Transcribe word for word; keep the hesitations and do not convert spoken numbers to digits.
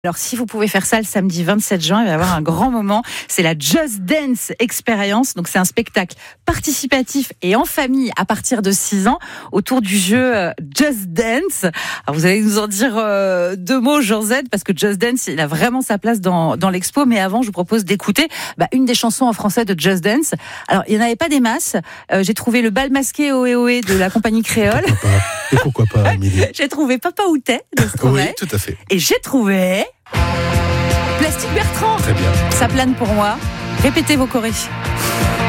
Alors si vous pouvez faire ça le samedi vingt-sept juin, il va y avoir un grand moment, c'est la Just Dance Experience. Donc c'est un spectacle participatif et en famille à partir de six ans autour du jeu Just Dance. Alors vous allez nous en dire euh, deux mots, Jean Z, parce que Just Dance, il a vraiment sa place dans, dans l'expo. Mais avant, je vous propose d'écouter bah, une des chansons en français de Just Dance. Alors il n'y en avait pas des masses. Euh, j'ai trouvé le bal masqué Ohé Ohé de la compagnie créole. Pourquoi pas. Et pourquoi pas, Amélie? J'ai trouvé Papa Outé de Stromae. Oui, tout à fait. Et j'ai trouvé Plastique Bertrand. Très bien. Ça plane pour moi. Répétez vos chorés.